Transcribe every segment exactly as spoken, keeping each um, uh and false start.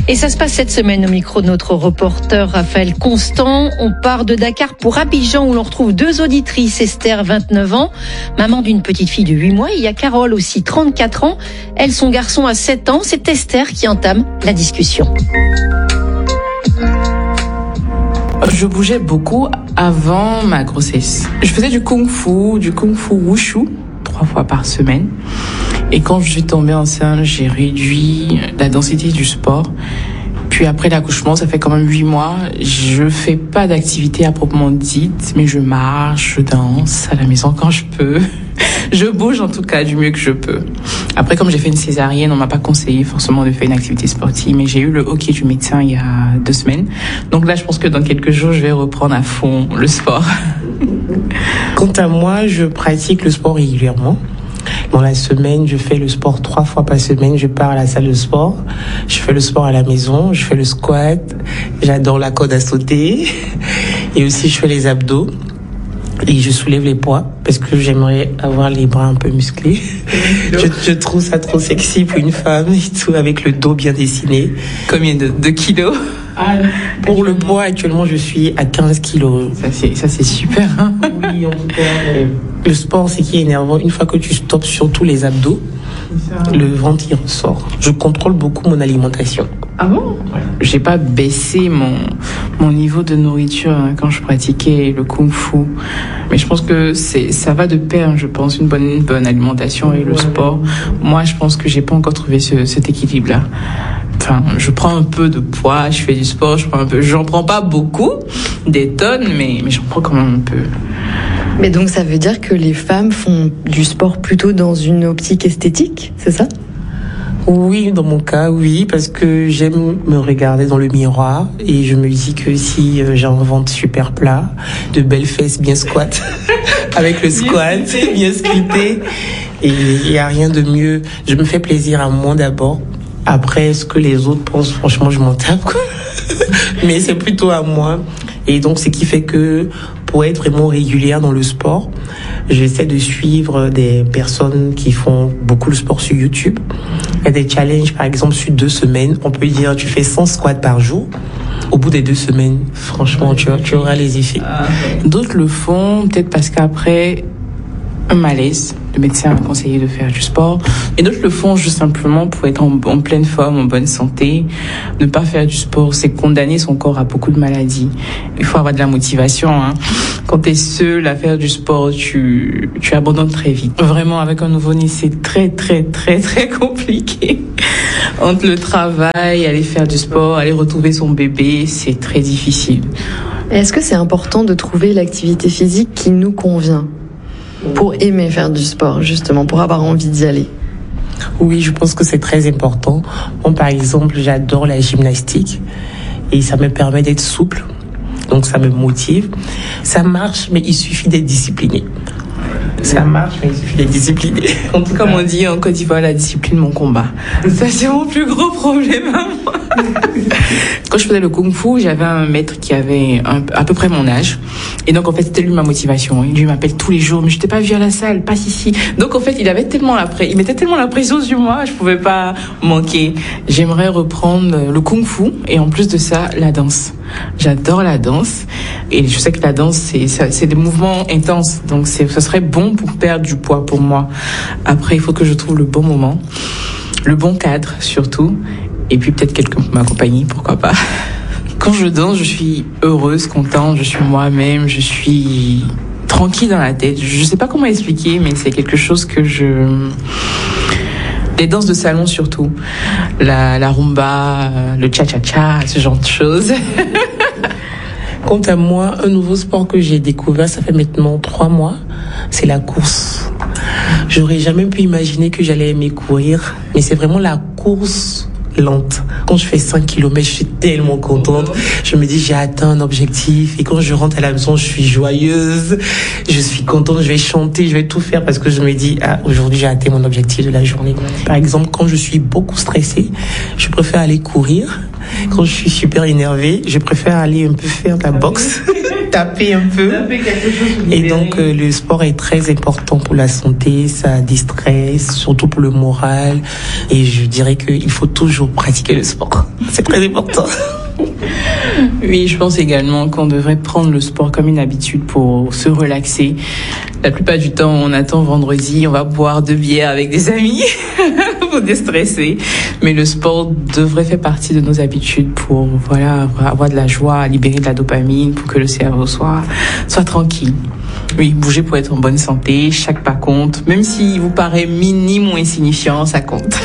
Et ça se passe cette semaine au micro de notre reporter Raphaël Constant. On part de Dakar pour Abidjan où l'on retrouve deux auditrices. Esther, vingt-neuf ans, maman d'une petite fille de huit mois. Il y a Carole aussi, trente-quatre ans. Elle, son garçon a sept ans. C'est Esther qui entame la discussion. Je bougeais beaucoup avant ma grossesse. Je faisais du kung-fu, du kung-fu wushu, trois fois par semaine. Et quand je suis tombée enceinte, j'ai réduit la densité du sport. Puis après l'accouchement, ça fait quand même huit mois, je fais pas d'activité à proprement dite, mais je marche, je danse à la maison quand je peux. Je bouge en tout cas du mieux que je peux. Après, comme j'ai fait une césarienne, on m'a pas conseillé forcément de faire une activité sportive, mais j'ai eu le OK du médecin il y a deux semaines. Donc là, je pense que dans quelques jours, je vais reprendre à fond le sport. Quant à moi, je pratique le sport régulièrement. Dans la semaine, je fais le sport trois fois par semaine. Je pars à la salle de sport. Je fais le sport à la maison. Je fais le squat. J'adore la corde à sauter. Et aussi, je fais les abdos. Et je soulève les poids parce que j'aimerais avoir les bras un peu musclés. Je, je trouve ça trop sexy pour une femme et tout, avec le dos bien dessiné. Combien de, de kilos? Ah, pour le poids, actuellement, je suis à quinze kilos. Ça, c'est, ça, c'est super, hein? Oui, en tout cas. Euh, le sport, c'est qui est énervant. Une fois que tu stoppes surtout les abdos, le ventre, il ressort. Je contrôle beaucoup mon alimentation. Ah bon? Ouais. J'ai pas baissé mon, mon niveau de nourriture hein, quand je pratiquais le kung-fu. Mais je pense que c'est, ça va de pair, je pense, une bonne, une bonne alimentation et le ouais. sport. Moi, je pense que j'ai pas encore trouvé ce, cet équilibre-là. Enfin, je prends un peu de poids, je fais du sport, je prends un peu, j'en prends pas beaucoup, des tonnes, mais, mais j'en prends quand même un peu. Mais donc ça veut dire que les femmes font du sport plutôt dans une optique esthétique, c'est ça? Oui, dans mon cas, oui, parce que j'aime me regarder dans le miroir et je me dis que si j'ai un ventre super plat, de belles fesses bien squat, avec le squat bien sculpté, et il n'y a rien de mieux. Je me fais plaisir à moi d'abord. Après, ce que les autres pensent, franchement, je m'en tape, quoi. Mais c'est plutôt à moi. Et donc, ce qui fait que pour être vraiment régulière dans le sport, j'essaie de suivre des personnes qui font beaucoup le sport sur YouTube. Il y a des challenges, par exemple, sur deux semaines. On peut dire, tu fais cent squats par jour. Au bout des deux semaines, franchement, tu, tu auras les effets. D'autres le font, peut-être parce qu'après un malaise, le médecin a conseillé de faire du sport. Et d'autres le font juste simplement pour être en, en pleine forme, en bonne santé. Ne pas faire du sport, c'est condamner son corps à beaucoup de maladies. Il faut avoir de la motivation. Hein. Quand tu es seul à faire du sport, tu, tu abandonnes très vite. Vraiment, avec un nouveau-né, c'est très, très, très, très compliqué. Entre le travail, aller faire du sport, aller retrouver son bébé, c'est très difficile. Est-ce que c'est important de trouver l'activité physique qui nous convient ? Pour aimer faire du sport, justement, pour avoir envie d'y aller? Oui, je pense que c'est très important. Moi, par exemple, j'adore la gymnastique et ça me permet d'être souple. Donc, ça me motive. Ça marche, mais il suffit d'être discipliné. Ça marche, mais il suffit d'être discipliné. En tout cas, comme on dit en Côte d'Ivoire, la discipline, mon combat. Ça, c'est mon plus gros problème à moi. Quand je faisais le kung-fu, j'avais un maître qui avait un, à peu près mon âge. Et donc, en fait, c'était lui ma motivation. Il lui m'appelle tous les jours, mais je t'ai pas vu à la salle, passe ici. Donc, en fait, il avait tellement la pression, il mettait tellement la pression sur moi, je pouvais pas manquer. J'aimerais reprendre le kung-fu et en plus de ça, la danse. J'adore la danse. Et je sais que la danse, c'est, c'est des mouvements intenses. Donc, c'est, ce serait bon pour perdre du poids pour moi. Après, il faut que je trouve le bon moment, le bon cadre surtout. Et puis peut-être quelqu'un pour m'accompagner, pourquoi pas. Quand je danse, je suis heureuse, contente, je suis moi-même, je suis tranquille dans la tête. Je sais pas comment expliquer, mais c'est quelque chose que je... Les danses de salon surtout. La, la rumba, le cha-cha-cha, ce genre de choses. Quant à moi, un nouveau sport que j'ai découvert, ça fait maintenant trois mois, c'est la course. J'aurais jamais pu imaginer que j'allais aimer courir, mais c'est vraiment la course lente. Quand je fais cinq kilomètres, je suis tellement contente. Je me dis, j'ai atteint un objectif. Et quand je rentre à la maison, je suis joyeuse. Je suis contente, je vais chanter, je vais tout faire parce que je me dis, ah, aujourd'hui, j'ai atteint mon objectif de la journée. Par exemple, quand je suis beaucoup stressée, je préfère aller courir. Quand je suis super énervée, je préfère aller un peu faire de la boxe. taper un peu. Taper quelque chose pour Et libérer. donc, euh, le sport est très important pour la santé, ça distrait, surtout pour le moral. Et je dirais qu'il faut toujours pratiquer le sport. C'est très important. Oui, je pense également qu'on devrait prendre le sport comme une habitude pour se relaxer. La plupart du temps, on attend vendredi, on va boire deux bières avec des amis pour déstresser. Mais le sport devrait faire partie de nos habitudes pour, voilà, avoir de la joie, libérer de la dopamine, pour que le cerveau soit, soit tranquille. Oui, bouger pour être en bonne santé, chaque pas compte. Même s'il vous paraît minime ou insignifiant, ça compte.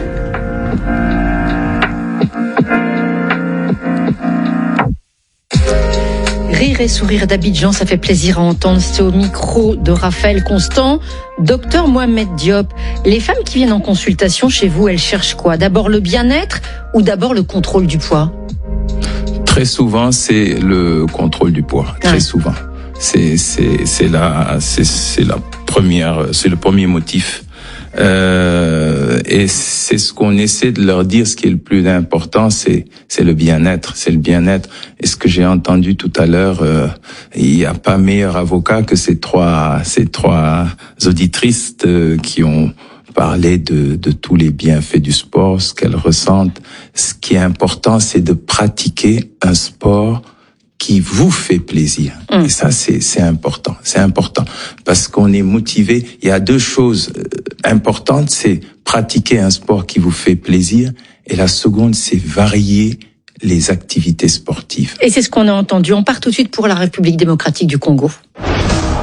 Rire et sourire d'Abidjan, ça fait plaisir à entendre. C'est au micro de Raphaël Constant. Docteur Mohamed Diop, les femmes qui viennent en consultation chez vous, elles cherchent quoi? D'abord le bien-être ou d'abord le contrôle du poids? Très souvent, c'est le contrôle du poids. Très Ouais. souvent. C'est, c'est, c'est la, c'est, c'est la première, c'est le premier motif. Euh, et c'est ce qu'on essaie de leur dire. Ce qui est le plus important, c'est c'est le bien-être, c'est le bien-être. Et ce que j'ai entendu tout à l'heure, euh, il n'y a pas meilleur avocat que ces trois ces trois auditrices euh, qui ont parlé de de tous les bienfaits du sport, ce qu'elles ressentent. Ce qui est important, c'est de pratiquer un sport qui vous fait plaisir. Mmh. Et ça, c'est, c'est important. C'est important. Parce qu'on est motivé. Il y a deux choses importantes. C'est pratiquer un sport qui vous fait plaisir. Et la seconde, c'est varier les activités sportives. Et c'est ce qu'on a entendu. On part tout de suite pour la République démocratique du Congo.